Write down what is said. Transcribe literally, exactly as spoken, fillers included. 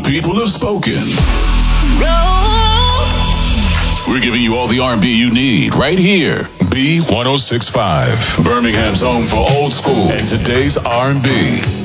people have spoken. We're giving you all the R and B you need right here. B ten sixty-five, Birmingham's home for old school and today's R and B.